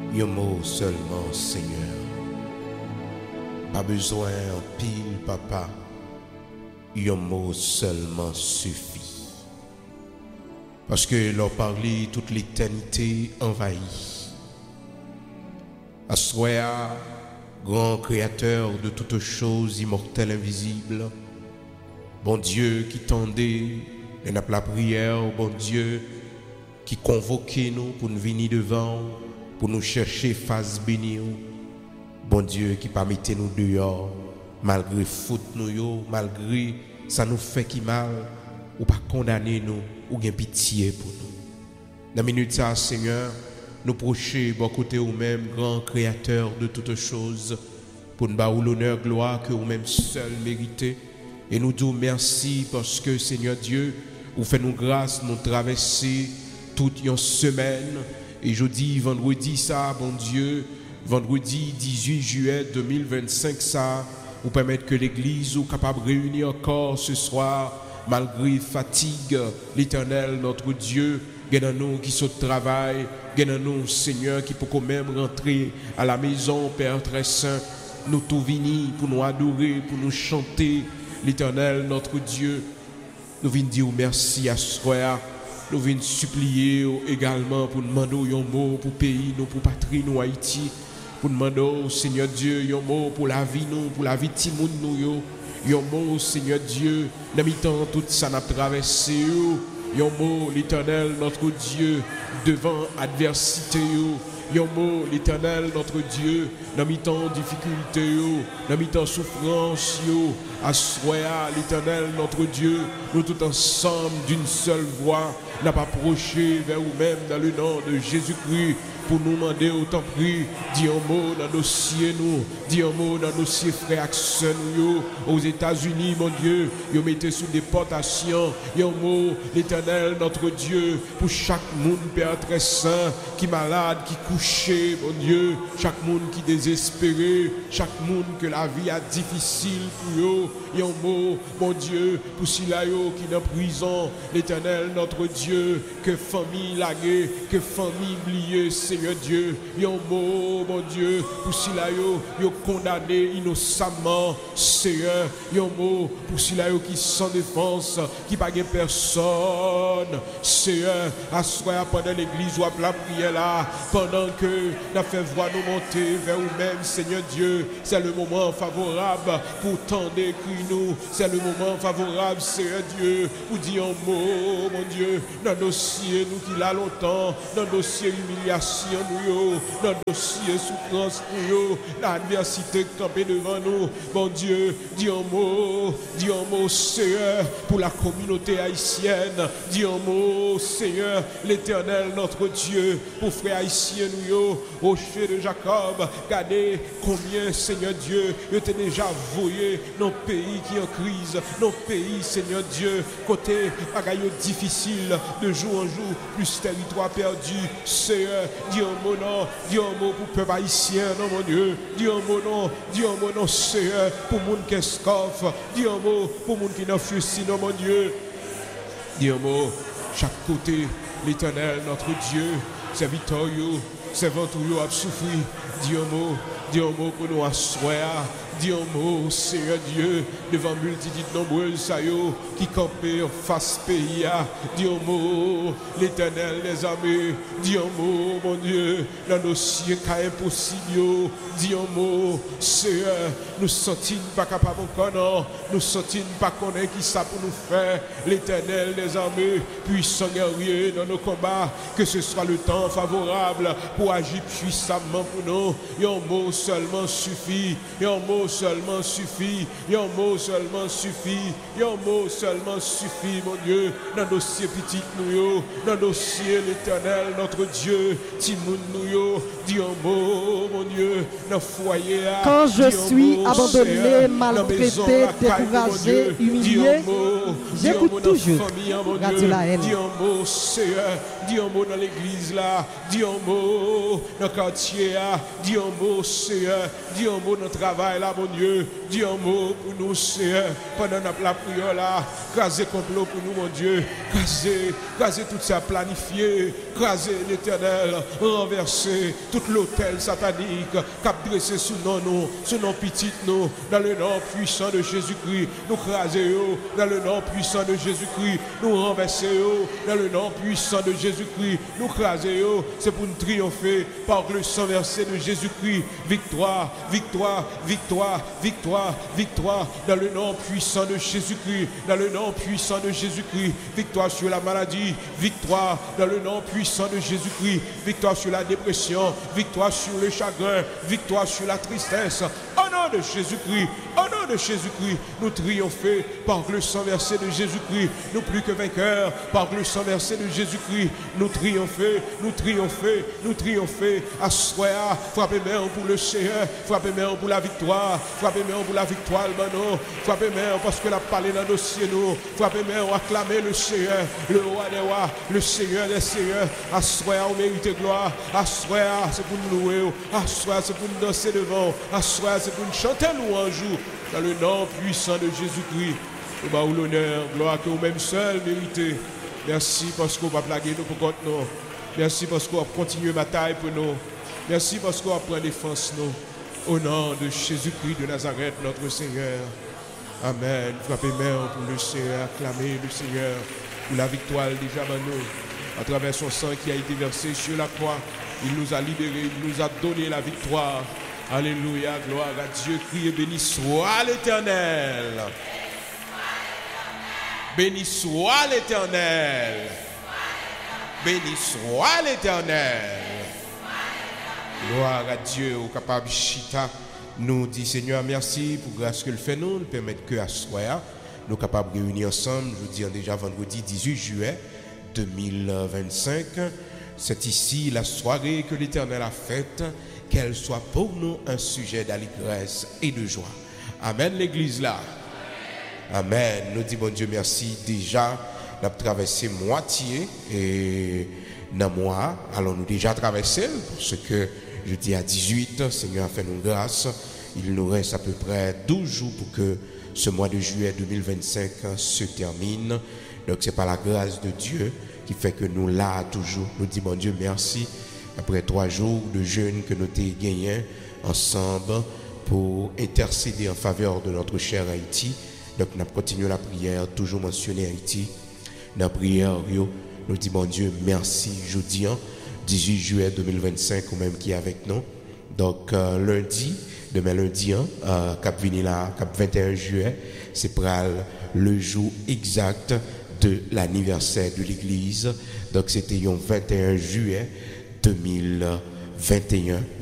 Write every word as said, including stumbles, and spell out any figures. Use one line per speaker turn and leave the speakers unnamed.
un mot seulement, Seigneur. Pas besoin en pile, papa. Un mot seulement suffit. Parce que leur parler toute l'éternité envahie. Assoya, grand créateur de toutes choses immortelles invisibles, bon Dieu qui tendait et n'a la prière, bon Dieu qui convoquait nous pour nous venir devant, pour nous chercher face bénie, bon Dieu qui permettait nous dehors, malgré faute nous yo, malgré ça nous fait qui mal, ou pas condamner nous, ou bien pitié pour nous. Dans la minute ça, Seigneur, nous procher bon côté ou même grand créateur de toutes choses, pour nous donner l'honneur, gloire que vous-même seul méritez. Et nous disons merci parce que, Seigneur Dieu, vous faites nous grâce, nous traverser toute une semaine. Et je dis vendredi ça, bon Dieu, vendredi dix-huit juillet deux mille vingt-cinq ça, vous permettre que l'église soit capable de réunir encore ce soir, malgré fatigue, l'Éternel, notre Dieu, il y a nous qui sont au travail, il y a nous, Seigneur, qui peut même rentrer à la maison, Père très saint, nous tout venir pour nous adorer, pour nous chanter, l'Éternel, notre Dieu. Nous venons dire merci à soi, nous venons supplier également pour demander un mot pour le pays, nous, pour patrie, nous, Haïti, pour demander au Seigneur Dieu un mot pour la vie, nous, pour la vie de Timoun, nous, un mot, Seigneur Dieu, dans le temps tout ça n'a traversé, un mot, l'Éternel, notre Dieu, devant adversité, un mot, l'Éternel, notre Dieu, dans le temps difficulté, dans le temps souffrance, à soi, l'Éternel, notre Dieu, nous tous ensemble d'une seule voix, n'a pas approché vers vous-même dans le nom de Jésus-Christ. Pour nous demander autant prix, dis un mot dans le dossier nous, dis un mot dans le dossier frères et nous, aux États-Unis, mon Dieu, vous mettez sous déportation, un mot, l'Éternel, notre Dieu, pour chaque monde, Père très saint, qui est malade, qui est couché, mon Dieu, chaque monde qui est désespéré, chaque monde que la vie a difficile pour eux, un mot, mon Dieu, pour Silayo qui est en prison, l'Éternel, notre Dieu, que famille laguée, que famille oubliée, Seigneur Dieu, yon mot, mon Dieu, pour cela yo, yo condamné innocemment, Seigneur, yon mot, pour cela yo qui sans défense, qui pas de personne, Seigneur, assoya pendant l'église ou à la prière là, pendant que la fait voix nous monter vers vous-même, Seigneur Dieu, c'est le moment favorable pour tendre cri nous, c'est le moment favorable, Seigneur Dieu, pour dire un mot, mon Dieu, dans le dossier nous qui l'a longtemps, dans le dossier humiliation, nous, dans le dossier souffrance, nous, l'adversité campée devant nous, mon Dieu, dis un mot, dis un mot, Seigneur, pour la communauté haïtienne, dis un mot, Seigneur, l'Éternel, notre Dieu, pour frères haïtiens, nous, au chef de Jacob, regardez combien, Seigneur Dieu, je t'ai déjà voué nos pays qui en crise, nos pays, Seigneur Dieu, côté bagaille difficile, de jour en jour, plus territoire perdu, Seigneur, dis un mot non, dis un mot pour peuple haïtien, non mon Dieu, dis un mot non, dis un mot non, Seigneur, pour moun qui escoffe, dis un mot pour moun qui n'a fusi, non mon Dieu, dis un mot, chaque côté, l'Éternel, notre Dieu, c'est victorieux, c'est ventoureux à souffrir, dis un mot, dis un mot pour nous asseoir, dis un mot, Seigneur Dieu, devant multitude nombreuse, ça yo, qui campait en face pays, dis un mot, l'Éternel des armées, dis un mot, mon Dieu, dans nos dossier cas impossible, dis un mot, Seigneur, nous sentons pas capables encore, non, nous sentons pas connaître qui ça pour nous faire, l'Éternel des armées, puissant guerrier dans nos combats, que ce soit le temps favorable pour agir puissamment pour nous, un mot seulement suffit, un mot seulement suffit, un mot seulement suffit, un mot seulement suffit, mon Dieu, dans le dossier petit nous, dans le dossier l'Éternel, notre Dieu, Timoun nous, dis un mot, mon Dieu, dans le foyer.
Quand je suis abandonné, maltraité, découragé, humilié, j'écoute toujours Radio La Haine.
Dis un mot, Seigneur, dis un mot dans l'église là, dis un mot dans le quartier, dis un mot, Seigneur. Dis un mot dans le travail là, mon Dieu. Dis un mot pour nous, Seigneur. Pendant la prière là, craser complot pour nous, mon Dieu. Craser, craser tout ça planifié. Craser l'Éternel. Renverser tout l'hôtel satanique. Cap dressé sous nos noms, sous nos petites nous. Dans le nom puissant de Jésus-Christ. Nous craser dans le nom puissant de Jésus-Christ. Nous renverser dans le nom puissant de Jésus-Christ. Nous craser. C'est pour nous triompher par le sang versé de Jésus-Christ. Victoire, victoire, victoire, victoire, victoire dans le nom puissant de Jésus-Christ. Dans le nom puissant de Jésus-Christ. Victoire sur la maladie. Victoire dans le nom puissant de Jésus-Christ. Victoire sur la dépression. Victoire sur le chagrin. Victoire sur la tristesse. Au nom de Jésus-Christ. Au nom de Jésus-Christ. Nous triompher par le sang versé de Jésus-Christ. Nous plus que vainqueurs par le sang versé de Jésus-Christ. Nous triompher. Nous triompher. Nous triompher. Assoya. Frappez main pour le Seigneur. Frappez main pour la victoire. Frappez main pour la victoire, Mano. Frappez main parce que la parlé dans le dossier nous. Frappez main, on acclamer le Seigneur. Le roi des rois. Le Seigneur des seigneurs. Assoya, on mérite gloire. Assoya, c'est pour nous louer. Assoya, c'est pour nous danser devant. Assoya, c'est pour nous chanter louange. Dans le nom puissant de Jésus-Christ. Et bah, l'honneur, gloire que vous-même seul méritez. Merci parce qu'on va plaguer nous pour contre nous. Merci parce qu'on va continuer la bataille pour nous. Merci parce qu'on va prendre défense nous. Au nom de Jésus-Christ de Nazareth, notre Seigneur. Amen. Frappez main pour le Seigneur. Acclamez le Seigneur pour la victoire déjà dans nous. À travers son sang qui a été versé sur la croix, il nous a libérés, il nous a donné la victoire. Alléluia, gloire à Dieu. Criez, béni soit l'Éternel. Béni soit l'Éternel. Béni soit l'Éternel. Gloire à Dieu, au capable Chita. Nous dit Seigneur, merci pour grâce que le fait nous, nous permettre que à soir, nous capables de réunir ensemble, je vous dis déjà vendredi dix-huit juillet deux mille vingt-cinq. C'est ici la soirée que l'Éternel a faite, qu'elle soit pour nous un sujet d'allégresse et de joie. Amen, l'église là. Amen. Nous disons bon Dieu merci. Déjà, nous avons traversé moitié et dans mois. Alors nous déjà traversé parce que je dis à dix-huit, Seigneur a fait nous grâce. Il nous reste à peu près douze jours pour que ce mois de juillet deux mille vingt-cinq se termine. Donc c'est par la grâce de Dieu qui fait que nous là toujours. Nous disons bon Dieu merci. Après trois jours de jeûne que nous avons gagné ensemble pour intercéder en faveur de notre cher Haïti. Donc nous continuons la prière, toujours mentionner Haïti. Dans la prière, nous disons bon Dieu merci. Jeudi, dix-huit juillet deux mille vingt-cinq, ou même qui est avec nous. Donc euh, lundi, demain lundi, hein, euh, cap vini là, cap vingt et un juillet, c'est pral le jour exact de l'anniversaire de l'église. Donc c'était le vingt et un juillet deux mille vingt et un.